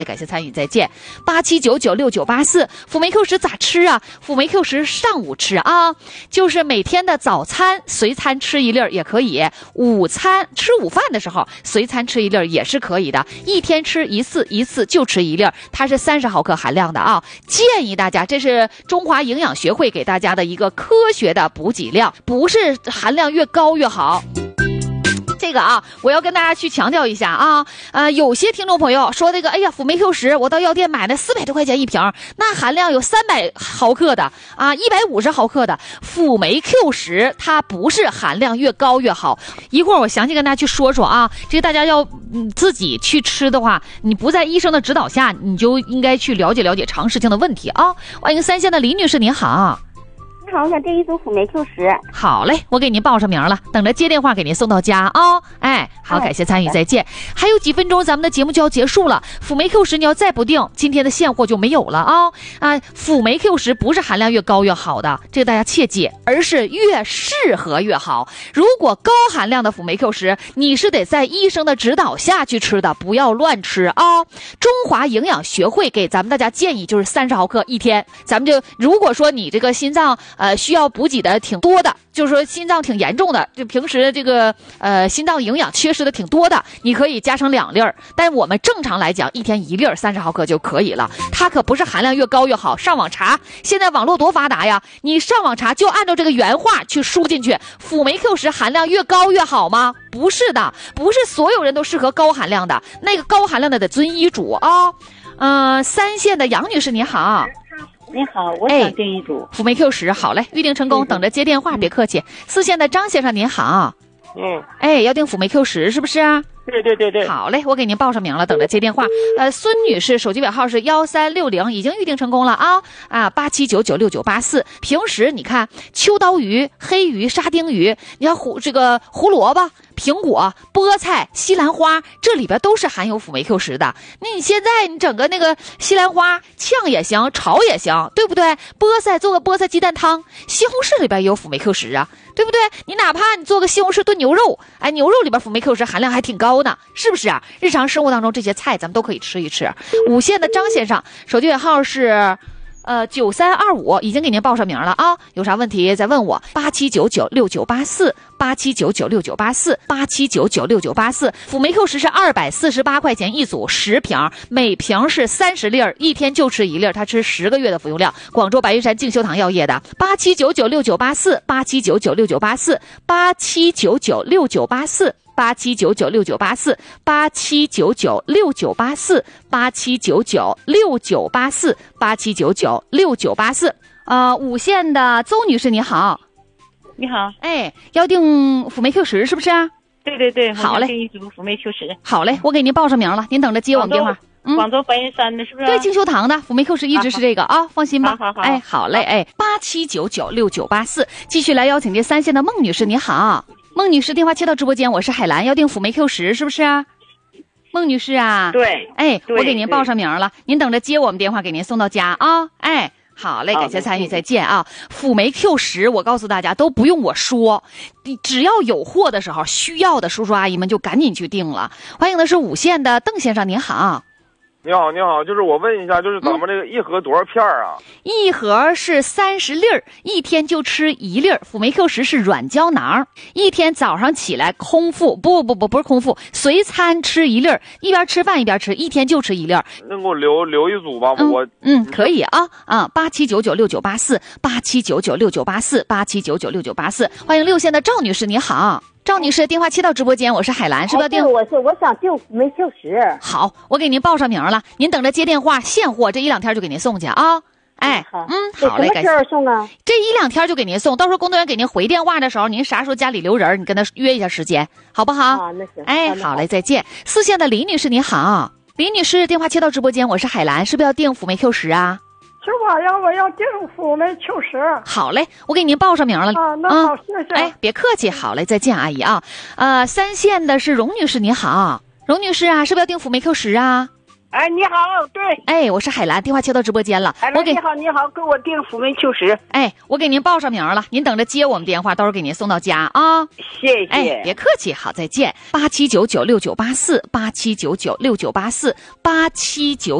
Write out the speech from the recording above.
感谢参与，再见。87996984，辅酶 Q10咋吃啊？辅酶 Q10上午吃啊，就是每天的早餐随餐吃一粒也可以，午餐吃午饭的时候随餐吃一粒也是可以的，一天吃一次，一次就吃一粒，它是30毫克含量的啊。建议大家，这是中华营养学会给大家的一个科学的补给量，不是含量越高越好。这个啊，我要跟大家去强调一下啊，有些听众朋友说这个，哎呀，辅酶 Q10，我到药店买的400多块钱一瓶，那含量有300毫克的啊，150毫克的辅酶 Q10，它不是含量越高越好。一会儿我详细跟大家去说说啊，这个大家要自己去吃的话，你不在医生的指导下，你就应该去了解了解常识性的问题啊。欢迎3线的李女士，您好。 你好，我想订一组辅酶 Q10。 好嘞，我给您报上名了，等着接电话给您送到家啊。哎，好，感谢参与，再见。还有几分钟，咱们的节目就要结束了。辅酶 Q10你要再不订，今天的现货就没有了啊！辅酶 Q10不是含量越高越好的，这个大家切记，而是越适合越好。如果高含量的辅酶 Q10，你是得在医生的指导下去吃的，不要乱吃啊！中华营养学会给咱们大家建议就是30毫克一天，咱们就如果说你这个心脏需要补给的挺多的，就是说心脏挺严重的，就平时这个心脏营养缺失的挺多的，你可以加成2粒，但我们正常来讲一天1粒30毫克就可以了。它可不是含量越高越好，上网查，现在网络多发达呀，你上网查就按照这个原话去输进去，辅酶 Q10含量越高越好吗？不是的，不是所有人都适合高含量的，那个高含量的得遵医嘱啊。3线的杨女士你好。 你好，我想订一组辅酶 Q10，好嘞，预定成功，等着接电话，别客气。4线的张先生您好。要订辅酶 Q10是不是啊？ 对。 好嘞，我给您报上名了，等着接电话。孙女士手机尾号是1360，已经预定成功了87996984。平时你看秋刀鱼、黑鱼、沙丁鱼，你看这个胡萝卜、苹果、菠菜、西兰花，这里边都是含有辅酶 Q10的。那你现在你整个那个西兰花炝也行，炒也行，对不对？菠菜做个菠菜鸡蛋汤，西红柿里边也有辅酶 Q10啊，对不对？你哪怕你做个西红柿炖牛肉，牛肉里边辅酶 Q10含量还挺高呢，是不是啊？日常生活当中这些菜咱们都可以吃一吃。5线的张先生手机尾号是9325，已经给您报上名了啊，有啥问题再问我。87996984 87996984 87996984。辅酶 Q10是248块钱一组，10瓶，每瓶是30粒，一天就吃1粒，它吃10个月的服用量。广州白云山静修堂药业的。87996984 87996984 87996984 87996984 87996984 87996984 87996984。5线的邹女士你好。 你好， 要订辅酶 Q10是不是啊？ 对， 好嘞， 订一组辅酶 Q10。 好嘞，我给您报上名了，您等着接我们电话。 广州白云山的是不是？ 对，静修堂的辅酶 Q10一直是这个啊，放心吧。 好， 好嘞，87996984。继续来邀请这3线的孟女士你好。孟女士电话切到直播间，我是海兰，要订辅酶 Q10是不是啊？孟女士啊， 对， 我给您报上名了，您等着接我们电话给您送到家啊。好嘞，感谢参与，再见啊！辅酶 Q10，我告诉大家都不用我说，你只要有货的时候，需要的叔叔阿姨们就赶紧去订了。欢迎的是5线的邓先生，您好。 你好，就是我问一下，就是咱们这个一盒多少片啊？ 一盒是30粒，一天就吃1粒。辅酶 Q10是软胶囊，一天早上起来空腹，不是空腹，随餐吃1粒，一边吃饭一边吃，一天就吃1粒。 能给我留一组吧？ 可以啊87996984 87996984 87996984。欢迎6线的赵女士，你好。赵女士电话切到直播间，我是海兰，是不是要订？ 我想订辅酶 Q10。 好，我给您报上名了，您等着接电话，现货这1-2天就给您送去啊。好嘞，感谢。什么天送啊？这1-2天就给您送，到时候工作人员给您回电话的时候，您啥时候家里留人，你跟他约一下时间，好不好？ 那行。 好嘞，再见。4线的李女士你好。李女士电话切到直播间，我是海兰，是不是要订辅酶 Q10啊？ 是我要订辅酶 Q10。 好嘞，我给您报上名了。 那好，谢谢。 别客气，好嘞，再见，阿姨啊。3线的是荣女士，你好，荣女士啊，是不是要订辅酶 Q10啊？ 哎，你好，对， 哎，我是海兰，电话接到直播间了。 海兰你好，你好，给我订辅酶秋实。 哎，我给您报上名了，您等着接我们电话，到时候给您送到家啊。 谢谢。 哎，别客气，好，再见。87996984，87996984，8799。